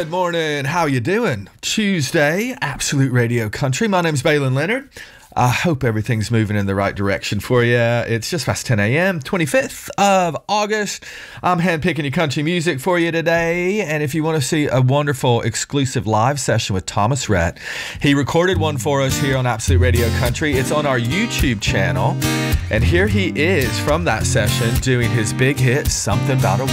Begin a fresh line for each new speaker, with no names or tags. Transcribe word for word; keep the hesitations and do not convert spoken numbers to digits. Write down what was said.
Good morning. How you doing? Tuesday, Absolute Radio Country. My name's Baylon Leonard. I hope everything's moving in the right direction for you. It's just past ten a.m., twenty-fifth of August. I'm handpicking your country music for you today. And if you want to see a wonderful exclusive live session with Thomas Rhett, he recorded one for us here on Absolute Radio Country. It's on our YouTube channel. And here he is from that session doing his big hit, Something About a